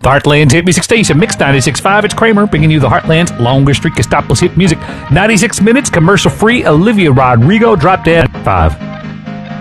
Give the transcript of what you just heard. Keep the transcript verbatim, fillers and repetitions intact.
Heartland's hit music station, Mix ninety-six point five. It's Kramer bringing you the Heartland's longest streak of stopless hit music. ninety-six minutes, commercial free. Olivia Rodrigo dropped dead at five.